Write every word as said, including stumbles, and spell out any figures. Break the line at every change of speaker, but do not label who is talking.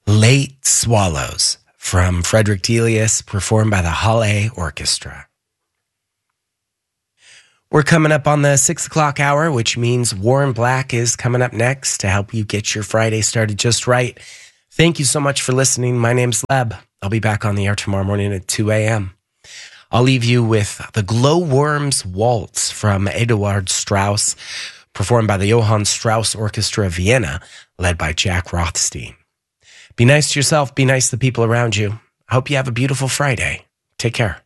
Late Swallows from Frederick Delius, performed by the Halle Orchestra. We're coming up on the six o'clock hour, which means Warren Black is coming up next to help you get your Friday started just right. Thank you so much for listening. My name's Leb. I'll be back on the air tomorrow morning at two a.m. I'll leave you with the Glowworms Waltz from Eduard Strauss, performed by the Johann Strauss Orchestra of Vienna, led by Jack Rothstein. Be nice to yourself. Be nice to the people around you. I hope you have a beautiful Friday. Take care.